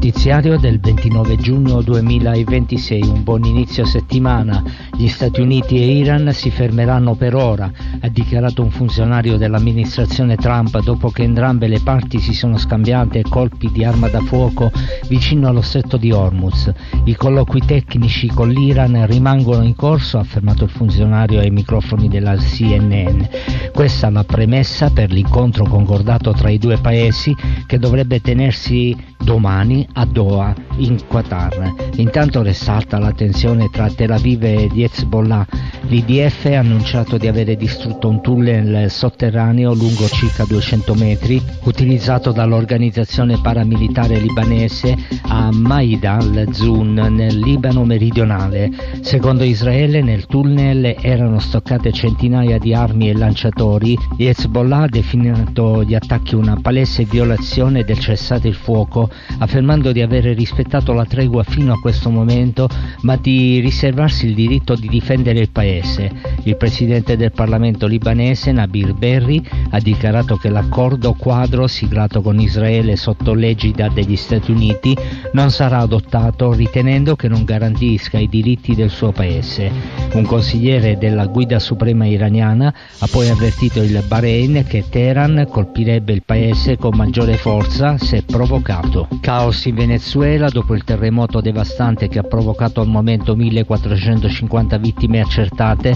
Notiziario del 29 giugno 2026, un buon inizio settimana. Gli Stati Uniti e Iran si fermeranno per ora, ha dichiarato un funzionario dell'amministrazione Trump dopo che entrambe le parti si sono scambiate colpi di arma da fuoco vicino allo stretto di Hormuz. I colloqui tecnici con l'Iran rimangono in corso, ha affermato il funzionario ai microfoni della CNN. Questa è la premessa per l'incontro concordato tra i due paesi che dovrebbe tenersi domani a Doha, in Qatar. Intanto resta alta la tensione tra Tel Aviv e Hezbollah. L'IDF ha annunciato di avere distrutto un tunnel sotterraneo lungo circa 200 metri utilizzato dall'organizzazione paramilitare libanese a Maida al-Zun nel Libano meridionale. Secondo Israele nel tunnel erano stoccate centinaia di armi e lanciatori. Hezbollah ha definito gli attacchi una palese violazione del cessate il fuoco, affermando di avere rispettato la tregua fino a questo momento, ma di riservarsi il diritto di difendere il paese. Il presidente del Parlamento libanese, Nabil Berri, ha dichiarato che l'accordo quadro siglato con Israele sotto l'egida degli Stati Uniti non sarà adottato, ritenendo che non garantisca i diritti del suo paese. Un consigliere della guida suprema iraniana ha poi avvertito il Bahrain che Teheran colpirebbe il paese con maggiore forza se provocato. Caos in Venezuela dopo il terremoto devastante che ha provocato al momento 1450 vittime accertate,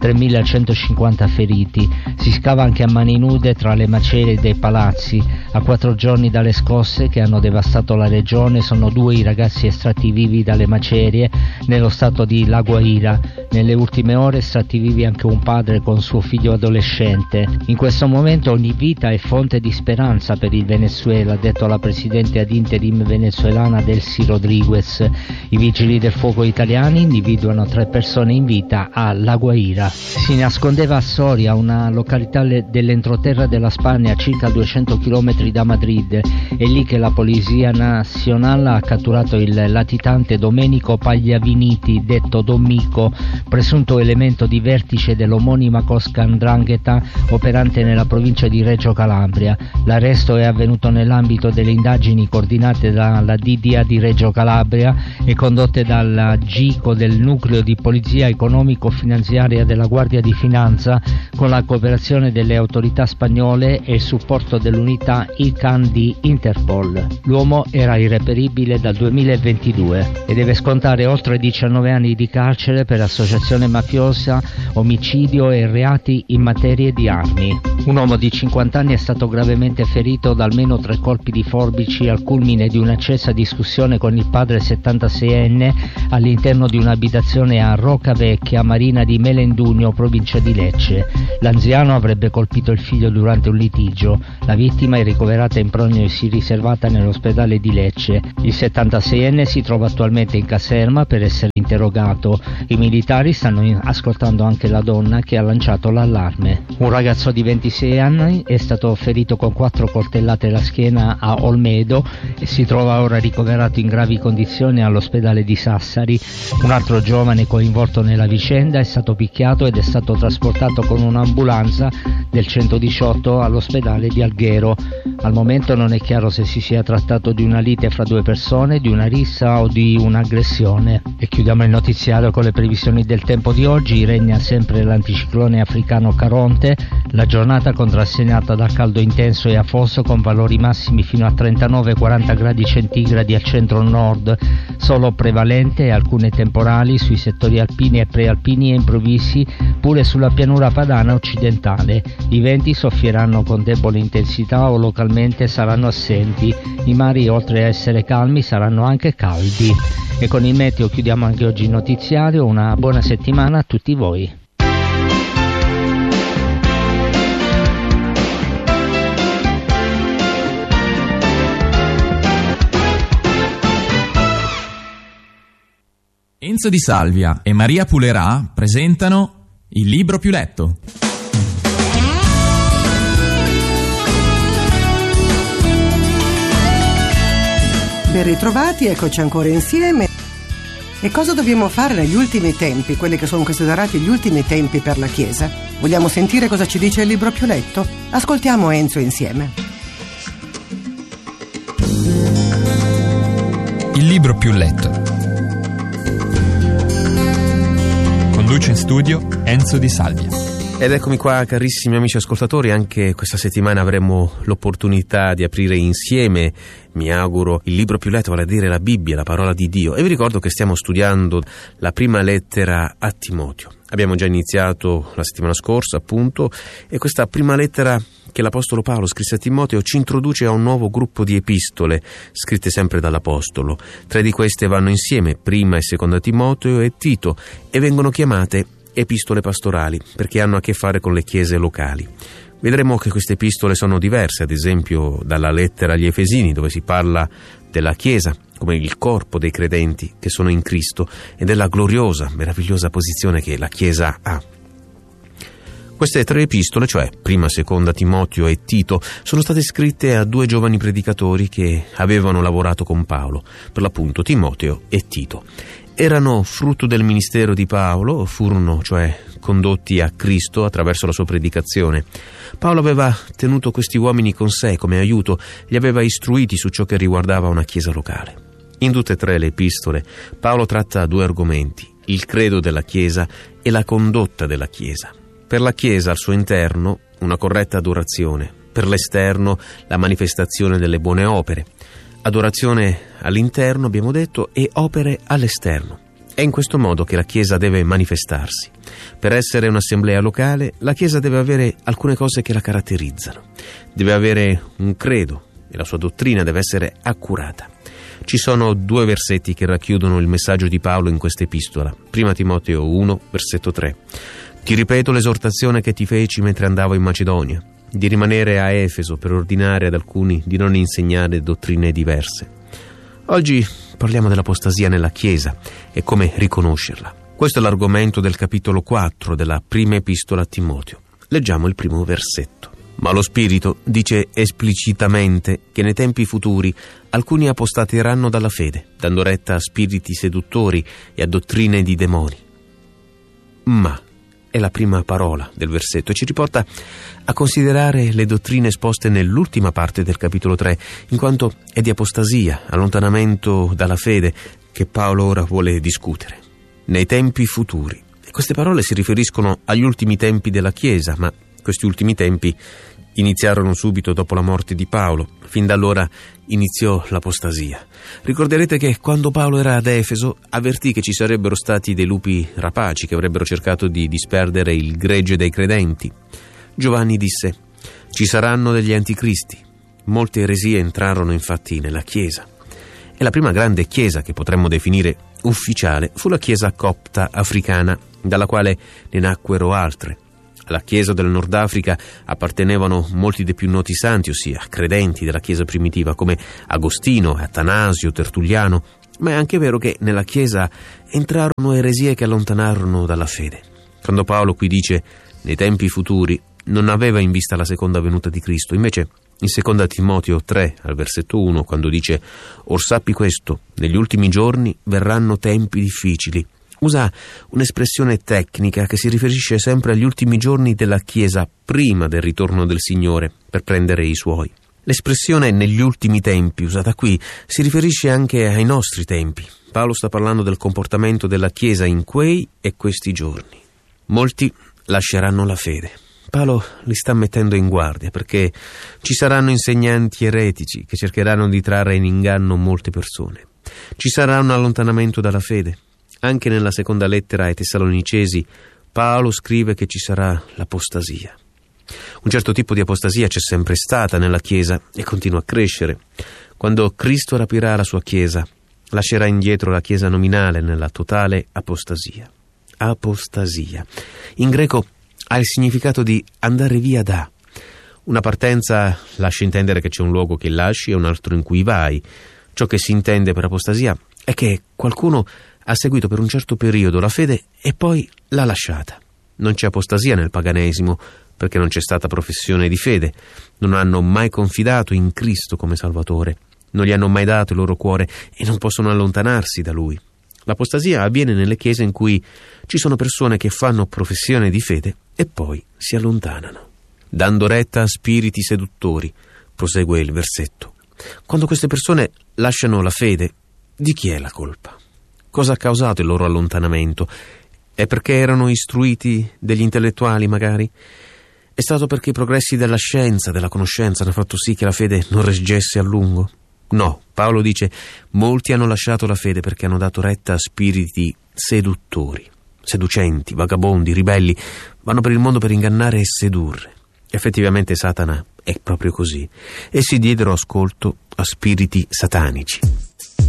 3150 feriti. Si scava anche a mani nude tra le macerie dei palazzi. A 4 giorni dalle scosse che hanno devastato la regione sono 2 i ragazzi estratti vivi dalle macerie nello stato di La Guaira. Nelle ultime ore estratti vivi anche un padre con suo figlio adolescente. In questo momento ogni vita è fonte di speranza per il Venezuela, ha detto la presidente ad interim venezuelana Delcy Rodriguez. I vigili del fuoco italiani individuano 3 persone in vita a La Guaira. Si nascondeva a Soria, una località dell'entroterra della Spagna a circa 200 km da Madrid. È lì che la Polizia Nazionale ha catturato il latitante Domenico Pagliaviniti, detto Dommico, presunto elemento di vertice dell'omonima cosca 'ndrangheta operante nella provincia di Reggio Calabria. L'arresto è avvenuto nell'ambito delle indagini coordinate dalla DDA di Reggio Calabria e condotte dalla GICO del nucleo di polizia economico-finanziaria della Guardia di Finanza con la cooperazione delle autorità spagnole e il supporto dell'unità ICAN di Interpol. L'uomo era irreperibile dal 2022 e deve scontare oltre 19 anni di carcere per associazione mafiosa, omicidio e reati in materia di armi. Un uomo di 50 anni è stato gravemente ferito da almeno 3 colpi di forbici al culmine di un'accesa discussione con il padre 76enne all'interno di un'abitazione a Roccavecchia, Marina di Melendugno, provincia di Lecce. L'anziano avrebbe colpito il figlio durante un litigio. La vittima è ricoverata in prognosi riservata nell'ospedale di Lecce. Il 76enne si trova attualmente in caserma per essere interrogato. I militari stanno ascoltando anche la donna che ha lanciato l'allarme. Un ragazzo di 26 anni è stato ferito con 4 coltellate alla schiena a Olmedo e si trova ora ricoverato in gravi condizioni all'ospedale di Sassari. Un altro giovane coinvolto nella vicenda è stato picchiato ed è stato trasportato con un'ambulanza del 118 all'ospedale di Alghero. Al momento non è chiaro se si sia trattato di una lite fra 2 persone, di una rissa o di un'aggressione. E chiudiamo il notiziario con le previsioni del tempo di oggi. Regna sempre l'anticiclone africano Caronte. La giornata contrassegnata da caldo intenso e afoso con valori massimi fino a 39-40 gradi centigradi al centro-nord, solo prevalente e alcune temporali sui settori alpini e prealpini e improvvisi pure sulla pianura padana occidentale. I venti soffieranno con debole intensità o localmente saranno assenti. I mari, oltre a essere calmi, saranno anche caldi. E con il meteo chiudiamo anche oggi il notiziario. Una buona settimana a tutti voi. Enzo Di Salvia e Maria Pulerà presentano Il libro più letto. Ben ritrovati, eccoci ancora insieme. E cosa dobbiamo fare negli ultimi tempi, quelli che sono considerati gli ultimi tempi per la Chiesa? Vogliamo sentire cosa ci dice il libro più letto? Ascoltiamo Enzo insieme. libro più letto. Conduce in studio Enzo Di Salvia. Ed eccomi qua, carissimi amici ascoltatori, anche questa settimana avremo l'opportunità di aprire insieme, mi auguro, il libro più letto, vale a dire la Bibbia, la parola di Dio. E vi ricordo che stiamo studiando la prima lettera a Timoteo. Abbiamo già iniziato la settimana scorsa, appunto, e questa prima lettera che l'Apostolo Paolo scrisse a Timoteo ci introduce a un nuovo gruppo di epistole scritte sempre dall'Apostolo. 3 di queste vanno insieme, prima e seconda Timoteo e Tito, e vengono chiamate epistole pastorali, perché hanno a che fare con le chiese locali. Vedremo che queste epistole sono diverse, ad esempio dalla lettera agli Efesini, dove si parla della Chiesa come il corpo dei credenti che sono in Cristo e della gloriosa, meravigliosa posizione che la Chiesa ha. Queste 3 epistole, cioè prima, seconda Timoteo e Tito, sono state scritte a 2 giovani predicatori che avevano lavorato con Paolo, per l'appunto Timoteo e Tito. Erano frutto del ministero di Paolo, furono cioè condotti a Cristo attraverso la sua predicazione. Paolo aveva tenuto questi uomini con sé come aiuto, li aveva istruiti su ciò che riguardava una chiesa locale. In tutte e 3 le epistole Paolo tratta 2 argomenti: il credo della Chiesa e la condotta della Chiesa. Per la Chiesa al suo interno una corretta adorazione, per l'esterno la manifestazione delle buone opere. Adorazione all'interno, abbiamo detto, e opere all'esterno. È in questo modo che la Chiesa deve manifestarsi. Per essere un'assemblea locale, la Chiesa deve avere alcune cose che la caratterizzano. Deve avere un credo e la sua dottrina deve essere accurata. Ci sono 2 versetti che racchiudono il messaggio di Paolo in questa epistola. 1 Timoteo 1, versetto 3. Ti ripeto l'esortazione che ti feci mentre andavo in Macedonia, di rimanere a Efeso per ordinare ad alcuni di non insegnare dottrine diverse. Oggi parliamo dell'apostasia nella Chiesa e come riconoscerla. Questo è l'argomento del capitolo 4 della prima epistola a Timoteo. Leggiamo il primo versetto. Ma lo Spirito dice esplicitamente che nei tempi futuri alcuni apostateranno dalla fede, dando retta a spiriti seduttori e a dottrine di demoni. Ma è la prima parola del versetto e ci riporta a considerare le dottrine esposte nell'ultima parte del capitolo 3, in quanto è di apostasia, allontanamento dalla fede, che Paolo ora vuole discutere. Nei tempi futuri. E queste parole si riferiscono agli ultimi tempi della Chiesa, ma questi ultimi tempi iniziarono subito dopo la morte di Paolo. Fin da allora iniziò l'apostasia. Ricorderete che quando Paolo era ad Efeso avvertì che ci sarebbero stati dei lupi rapaci che avrebbero cercato di disperdere il gregge dei credenti. Giovanni disse: ci saranno degli anticristi. Molte eresie entrarono infatti nella Chiesa. E la prima grande chiesa che potremmo definire ufficiale fu la chiesa copta africana, dalla quale ne nacquero altre. Alla Chiesa del Nord Africa appartenevano molti dei più noti santi, ossia credenti della Chiesa primitiva, come Agostino, Atanasio, Tertulliano, ma è anche vero che nella Chiesa entrarono eresie che allontanarono dalla fede. Quando Paolo qui dice «nei tempi futuri», non aveva in vista la seconda venuta di Cristo, invece in 2 Timoteo 3, al versetto 1, quando dice «Or sappi questo, negli ultimi giorni verranno tempi difficili», usa un'espressione tecnica che si riferisce sempre agli ultimi giorni della Chiesa prima del ritorno del Signore per prendere i Suoi. L'espressione «negli ultimi tempi» usata qui si riferisce anche ai nostri tempi. Paolo sta parlando del comportamento della Chiesa in quei e questi giorni. Molti lasceranno la fede. Paolo li sta mettendo in guardia perché ci saranno insegnanti eretici che cercheranno di trarre in inganno molte persone. Ci sarà un allontanamento dalla fede. Anche nella seconda lettera ai Tessalonicesi Paolo scrive che ci sarà l'apostasia. Un certo tipo di apostasia c'è sempre stata nella Chiesa e continua a crescere. Quando Cristo rapirà la sua Chiesa, lascerà indietro la Chiesa nominale nella totale apostasia. Apostasia. In greco ha il significato di andare via da. Una partenza lascia intendere che c'è un luogo che lasci e un altro in cui vai. Ciò che si intende per apostasia è che qualcuno ha seguito per un certo periodo la fede e poi l'ha lasciata. Non c'è apostasia nel paganesimo perché non c'è stata professione di fede. Non hanno mai confidato in Cristo come Salvatore. Non gli hanno mai dato il loro cuore e non possono allontanarsi da Lui. L'apostasia avviene nelle chiese in cui ci sono persone che fanno professione di fede e poi si allontanano. Dando retta a spiriti seduttori, prosegue il versetto. Quando queste persone lasciano la fede, Di chi è la colpa? Cosa ha causato il loro allontanamento? È perché erano istruiti degli intellettuali, magari? È stato perché i progressi della scienza, della conoscenza, hanno fatto sì che la fede non reggesse a lungo? No, Paolo dice: molti hanno lasciato la fede perché hanno dato retta a spiriti seduttori, seducenti, vagabondi, ribelli, vanno per il mondo per ingannare e sedurre. Effettivamente Satana è proprio così. Essi diedero ascolto a spiriti satanici.